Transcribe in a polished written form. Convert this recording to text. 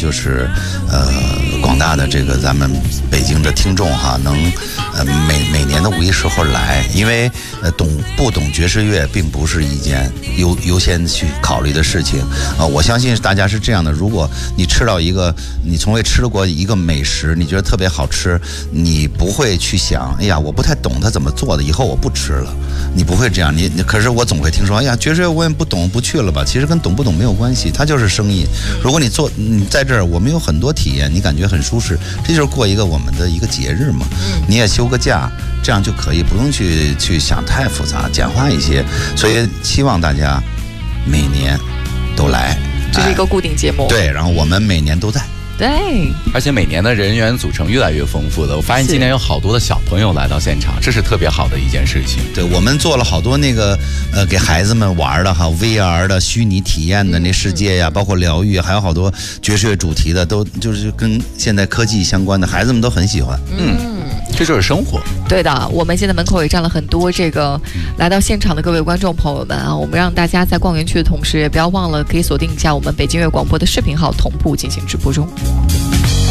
就是广大的这个咱们北京的听众哈，能每年的五一时候来，因为不懂爵士乐并不是一件优先去考虑的事情我相信大家是这样的，如果你吃到一个你从未吃过一个美食，你觉得特别好吃，你不会去想，哎呀，我不太懂它怎么做的，以后我不吃了，你不会这样。可是我总会听说，哎呀，爵士乐我也不懂，不去了吧。其实跟懂不懂没有关系，它就是生意。如果你在这儿，我们有很多体验，你感觉很舒适，这就是过一个我们的一个节日嘛。你也休个假，这样就可以，不用去想太复杂，简化一些。所以希望大家每年都来， 这是一个固定节目。 对，然后我们每年都在。 对， 而且每年的人员组成越来越丰富了。我发现今年有好多的小朋友来到现场，这是特别好的一件事情。 对，我们做了好多那个给孩子们玩的哈 VR 的虚拟体验的那世界呀，包括疗愈，还有好多爵士乐主题的，都就是跟现在科技相关的，孩子们都很喜欢。 这就是生活。 对的，我们现在门口也站了很多这个来到现场的各位观众朋友们啊，我们让大家在逛园区的同时，也不要忘了可以锁定一下我们北京乐广播的视频号，同步进行直播中。